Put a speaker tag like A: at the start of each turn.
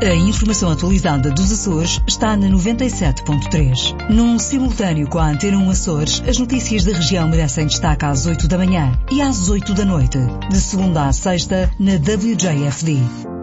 A: A informação atualizada dos Açores está na 97.3. Num simultâneo com a Antena 1 Açores, as notícias da região merecem destaque às 8 da manhã e às 8 da noite, de segunda à sexta, na WJFD.